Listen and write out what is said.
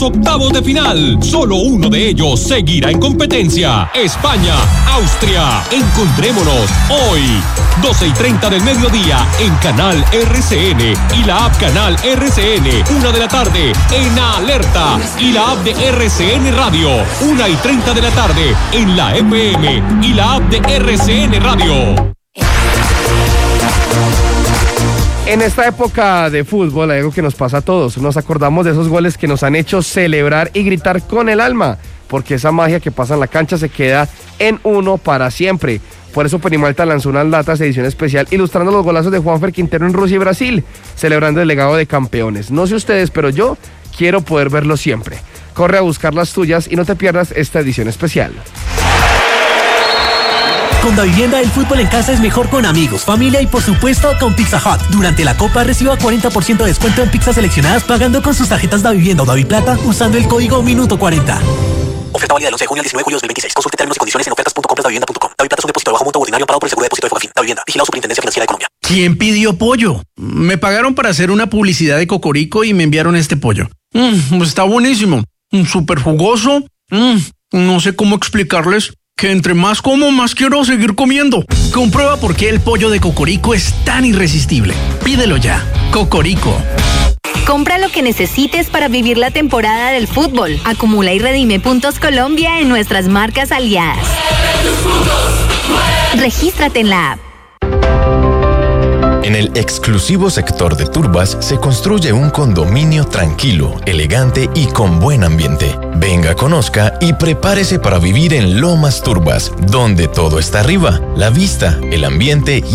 Octavos de final. Solo uno de ellos seguirá en competencia. España, Austria. Encontrémonos hoy, 12:30 del mediodía, en Canal RCN y la app Canal RCN. 1 de la tarde en Alerta y la app de RCN Radio. 1:30 de la tarde en la FM y la app de RCN Radio. En esta época de fútbol hay algo que nos pasa a todos. Nos acordamos de esos goles que nos han hecho celebrar y gritar con el alma, porque esa magia que pasa en la cancha se queda en uno para siempre. Por eso Penimalta lanzó unas latas edición especial ilustrando los golazos de Juanfer Quintero en Rusia y Brasil, celebrando el legado de campeones. No sé ustedes, pero yo quiero poder verlo siempre. Corre a buscar las tuyas y no te pierdas esta edición especial. Con Davivienda, el fútbol en casa es mejor con amigos, familia y por supuesto con Pizza Hut. Durante la Copa reciba 40% de descuento en pizzas seleccionadas pagando con sus tarjetas Davivienda o Daviplata usando el código Minuto40. Oferta válida del 11 de junio al 19 de julio de 2026. Consulte términos y condiciones en ofertas.compras.davivienda.com. Daviplata es un depósito de bajo monto ordinario amparado por el seguro de depósito de Fogafín. Davivienda, vigilado Superintendencia Financiera de Colombia. ¿Quién pidió pollo? Me pagaron para hacer una publicidad de Cocorico y me enviaron este pollo. Está buenísimo. Súper jugoso. No sé cómo explicarles que entre más como, más quiero seguir comiendo. Comprueba por qué el pollo de Cocorico es tan irresistible. Pídelo ya. Cocorico. Compra lo que necesites para vivir la temporada del fútbol. Acumula y redime puntos Colombia en nuestras marcas aliadas. Regístrate en la app. En el exclusivo sector de Turbas se construye un condominio tranquilo, elegante y con buen ambiente. Venga, conozca y prepárese para vivir en Lomas Turbas, donde todo está arriba: la vista, el ambiente y